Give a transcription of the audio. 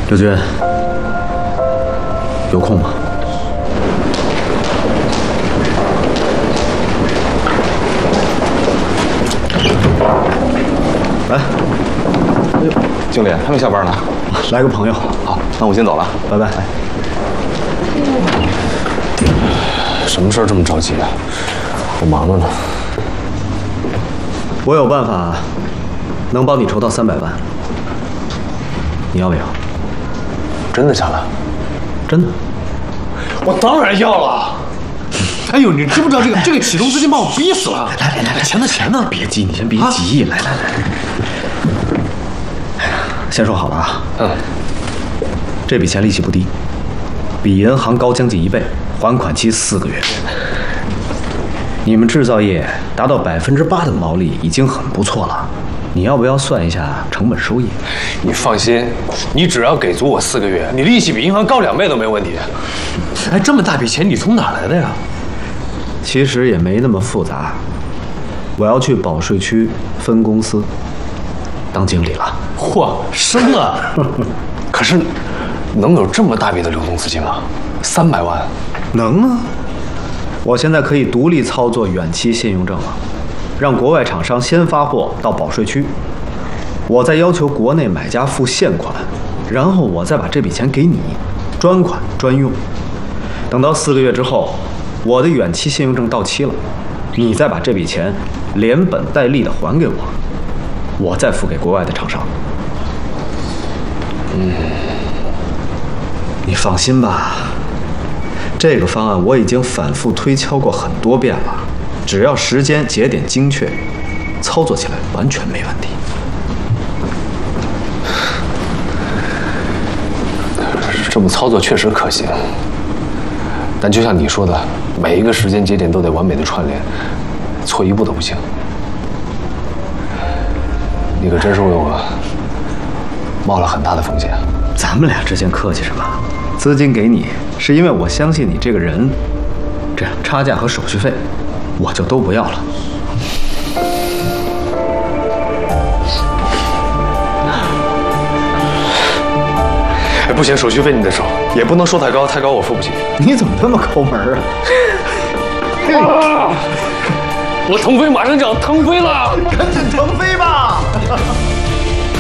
刘军，有空吗？来， 经理还没下班呢， 来个朋友。 好，那我先走了， 拜拜。 什么事儿这么着急啊？我忙着呢。 我有办法，能帮你筹到300万，你要不要？ 真的假的？ 真的。 我当然要了。哎呦，你知不知道这个启动资金把我逼死了？来，钱呢？ 别急，你先别急。来，先说好了啊。这笔钱利息不低，比银行高将近1倍，还款期4个月。你们制造业达到8%的毛利已经很不错了，你要不要算一下成本收益？ 你放心，你只要给足我4个月，你利息比银行高2倍都没问题。哎，这么大笔钱你从哪来的呀？ 其实也没那么复杂，我要去保税区分公司当经理了。 嚯，升了！可是，能有这么大笔的流动资金吗？300万？ 能啊！我现在可以独立操作远期信用证了，让国外厂商先发货到保税区，我再要求国内买家付现款，然后我再把这笔钱给你，专款专用。等到4个月之后，我的远期信用证到期了，你再把这笔钱连本带利的还给我，我再付给国外的厂商。你放心吧，这个方案我已经反复推敲过很多遍了，只要时间节点精确，操作起来完全没问题。 这么操作确实可行，但就像你说的，每一个时间节点都得完美的串联，错一步都不行。你可真是为我冒了很大的风险。 咱们俩之间客气什么？资金给你是因为我相信你这个人，这样差价和手续费我就都不要了。 哎，不行，手续费你得收，也不能收太高，太高我付不起。 你怎么这么抠门啊？ 我腾飞马上就要腾飞了， 赶紧腾飞吧！